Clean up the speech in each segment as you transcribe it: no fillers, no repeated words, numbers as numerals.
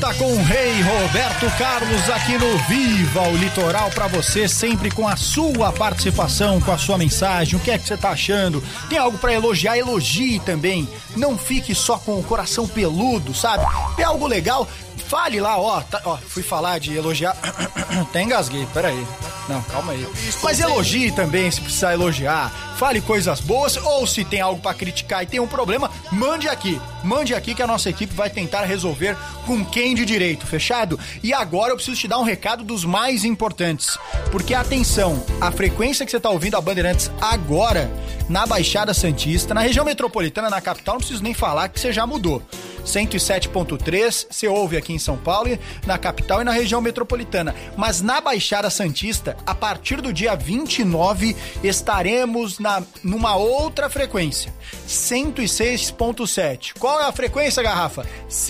volta com o rei Roberto Carlos aqui no Viva o Litoral pra você, sempre com a sua participação, com a sua mensagem. O que é que você tá achando? Tem algo pra elogiar? Elogie também. Não fique só com o coração peludo, sabe? Tem algo legal? Fale lá, fui falar de elogiar. Até engasguei, peraí. Não, calma aí. Mas elogie também, se precisar elogiar. Fale coisas boas, ou se tem algo pra criticar e tem um problema, mande aqui. Mande aqui que a nossa equipe vai tentar resolver com quem de direito, fechado? E agora eu preciso te dar um recado dos mais importantes. Porque, atenção, a frequência que você tá ouvindo a Bandeirantes agora, na Baixada Santista, na região metropolitana, na capital, não preciso nem falar que você já mudou. 107.3, você ouve aqui em São Paulo, na capital e na região metropolitana. Mas na Baixada Santista, a partir do dia 29, estaremos numa outra frequência, 106.7. Qual é a frequência, Garrafa?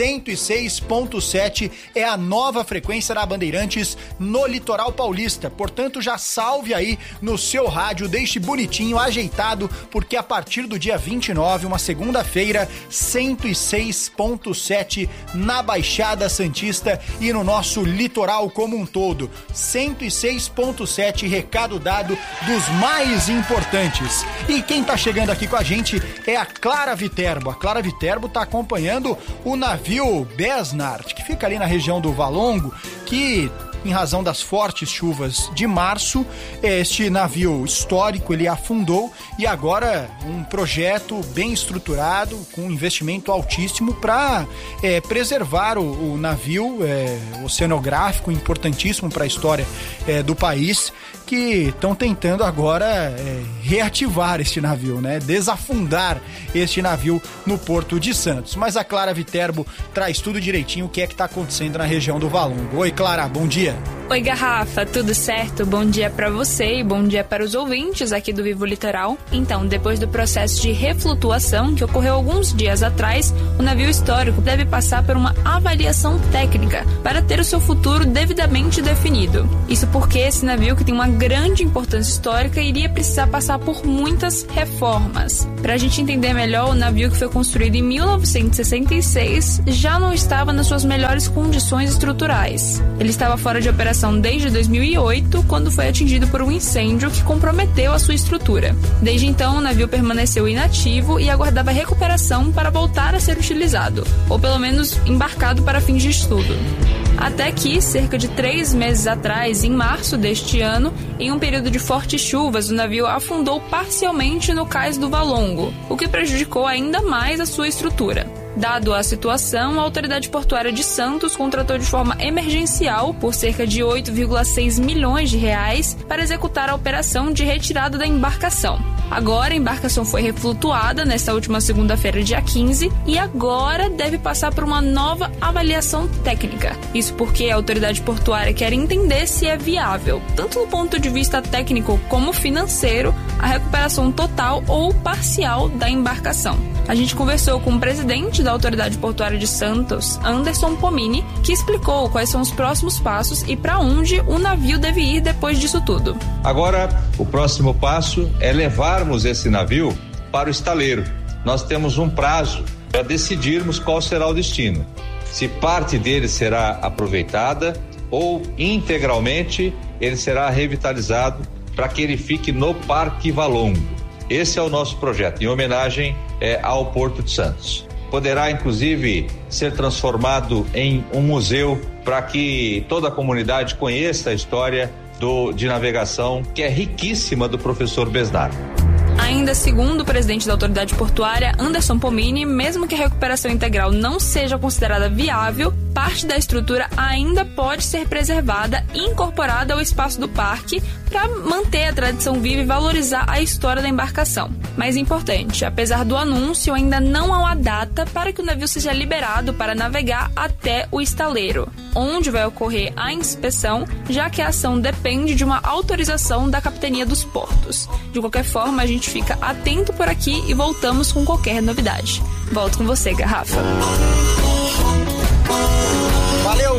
106.7 é a nova frequência da Bandeirantes no Litoral Paulista. Portanto, já salve aí no seu rádio, deixe bonitinho, ajeitado, porque a partir do dia 29, uma segunda-feira, 106.7 na Baixada Santista e no nosso litoral como um todo. 106.7, recado dado dos mais importantes. E quem tá chegando aqui com a gente é a Clara Viterbo. A Clara Viterbo tá acompanhando o navio Besnard, que fica ali na região do Valongo, que, em razão das fortes chuvas de março, este navio histórico, ele afundou, e agora um projeto bem estruturado, com um investimento altíssimo para preservar o navio oceanográfico, importantíssimo para a história do país, que estão tentando agora reativar este navio, né? Desafundar este navio no Porto de Santos. Mas a Clara Viterbo traz tudo direitinho o que é que está acontecendo na região do Valongo. Oi, Clara, bom dia. Oi, Garrafa, tudo certo? Bom dia para você e bom dia para os ouvintes aqui do Vivo Litoral. Então, depois do processo de reflutuação que ocorreu alguns dias atrás, o navio histórico deve passar por uma avaliação técnica para ter o seu futuro devidamente definido. Isso porque esse navio, que tem uma grande importância histórica, iria precisar passar por muitas reformas. Para a gente entender melhor, o navio, que foi construído em 1966, já não estava nas suas melhores condições estruturais. Ele estava fora de operação desde 2008, quando foi atingido por um incêndio que comprometeu a sua estrutura. Desde então, o navio permaneceu inativo e aguardava recuperação para voltar a ser utilizado, ou pelo menos embarcado para fins de estudo. Até que, cerca de 3 meses atrás, em março deste ano, em um período de fortes chuvas, o navio afundou parcialmente no cais do Valongo, o que prejudicou ainda mais a sua estrutura. Dado a situação, a Autoridade Portuária de Santos contratou de forma emergencial, por cerca de 8,6 milhões de reais, para executar a operação de retirada da embarcação. Agora, a embarcação foi reflutuada nesta última segunda-feira, dia 15, e agora deve passar por uma nova avaliação técnica. Isso porque a Autoridade Portuária quer entender se é viável, tanto do ponto de vista técnico como financeiro, a recuperação total ou parcial da embarcação. A gente conversou com o presidente da Autoridade Portuária de Santos, Anderson Pomini, que explicou quais são os próximos passos e para onde o navio deve ir depois disso tudo. Agora, o próximo passo é levarmos esse navio para o estaleiro. Nós temos um prazo para decidirmos qual será o destino. Se parte dele será aproveitada ou integralmente ele será revitalizado para que ele fique no Parque Valongo. Esse é o nosso projeto, em homenagem ao Porto de Santos. Poderá, inclusive, ser transformado em um museu para que toda a comunidade conheça a história de navegação, que é riquíssima, do professor Besnard. Ainda segundo o presidente da Autoridade Portuária, Anderson Pomini, mesmo que a recuperação integral não seja considerada viável, parte da estrutura ainda pode ser preservada e incorporada ao espaço do parque para manter a tradição viva e valorizar a história da embarcação. Mais importante, apesar do anúncio, ainda não há uma data para que o navio seja liberado para navegar até o estaleiro, onde vai ocorrer a inspeção, já que a ação depende de uma autorização da Capitania dos Portos. De qualquer forma, a gente fica atento por aqui e voltamos com qualquer novidade. Volto com você, Garrafa. Valeu,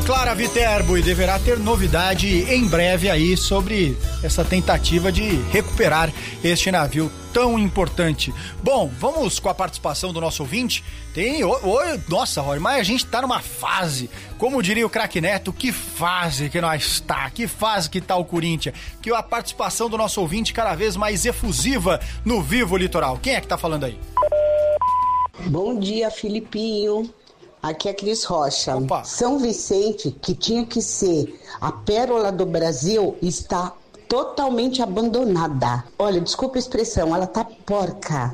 Clara Viterbo, e deverá ter novidade em breve aí sobre essa tentativa de recuperar este navio tão importante. Bom, vamos com a participação do nosso ouvinte. Nossa, Roy, mas a gente tá numa fase, como diria o craque Neto, que fase que nós tá, que fase que tá o Corinthians, que a participação do nosso ouvinte cada vez mais efusiva no Vivo Litoral. Quem é que tá falando aí? Bom dia, Filipinho. Aqui é Cris Rocha. Opa. São Vicente, que tinha que ser a pérola do Brasil, está totalmente abandonada. Olha, desculpa a expressão, ela tá porca.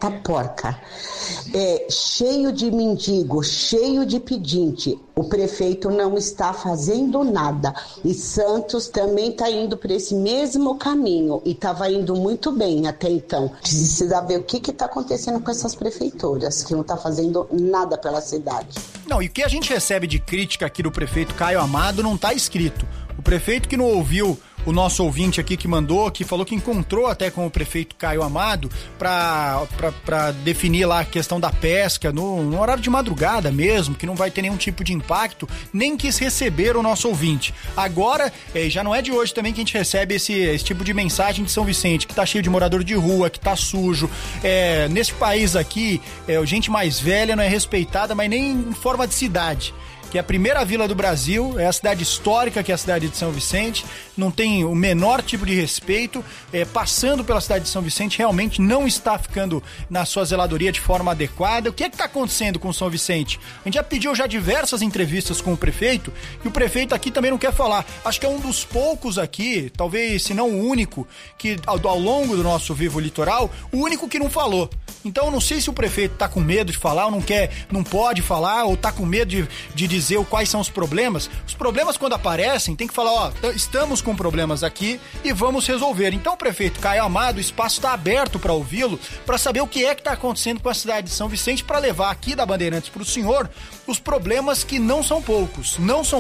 Cheio de mendigo, cheio de pedinte. O prefeito não está fazendo nada. E Santos também está indo por esse mesmo caminho. E estava indo muito bem até então. Precisa ver o que está acontecendo com essas prefeituras, que não está fazendo nada pela cidade. Não, e o que a gente recebe de crítica aqui do prefeito Caio Amado não está escrito. O prefeito que não ouviu o nosso ouvinte aqui que mandou, que falou que encontrou até com o prefeito Caio Amado para definir lá a questão da pesca no horário de madrugada mesmo, que não vai ter nenhum tipo de impacto, nem quis receber o nosso ouvinte. Agora, já não é de hoje também que a gente recebe esse tipo de mensagem de São Vicente, que tá cheio de morador de rua, que tá sujo. Nesse país aqui, gente mais velha não é respeitada, mas nem em forma de cidade. Que é a primeira vila do Brasil, é a cidade histórica, que é a cidade de São Vicente, não tem o menor tipo de respeito, passando pela cidade de São Vicente, realmente não está ficando na sua zeladoria de forma adequada. O que é que está acontecendo com São Vicente? A gente já pediu diversas entrevistas com o prefeito, e o prefeito aqui também não quer falar. Acho que é um dos poucos aqui, talvez se não o único, que ao longo do nosso Vivo Litoral, o único que não falou. Então eu não sei se o prefeito está com medo de falar, ou não pode falar, ou está com medo de dizer quais são os problemas. Os problemas, quando aparecem, tem que falar, estamos com problemas aqui e vamos resolver. Então, prefeito Caio Amado, o espaço está aberto para ouvi-lo, para saber o que é que está acontecendo com a cidade de São Vicente, para levar aqui da Bandeirantes para o senhor os problemas que não são poucos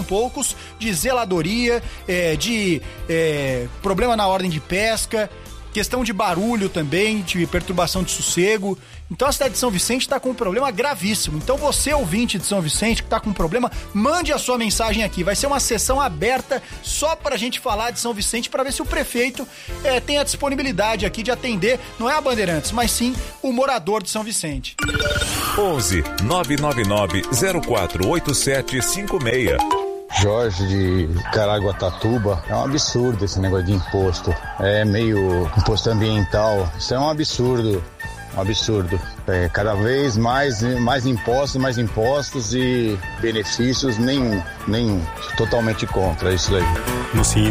de zeladoria, de problema na ordem de pesca, questão de barulho também, de perturbação de sossego. Então a cidade de São Vicente está com um problema gravíssimo. Então você, ouvinte de São Vicente, que está com um problema, mande a sua mensagem aqui. Vai ser uma sessão aberta só para a gente falar de São Vicente, para ver se o prefeito tem a disponibilidade aqui de atender, não é a Bandeirantes, mas sim o morador de São Vicente. 11 999 048756. Jorge de Caraguatatuba. É um absurdo esse negócio de imposto. É meio imposto ambiental. Isso é um absurdo. Cada vez mais impostos e benefícios nenhum. Totalmente contra isso aí.